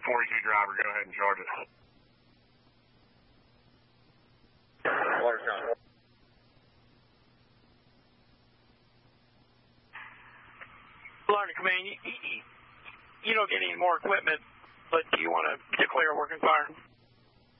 42 driver, go ahead and charge it. Water shot. Florida Command, you don't get any more equipment, but do you want to declare working fire?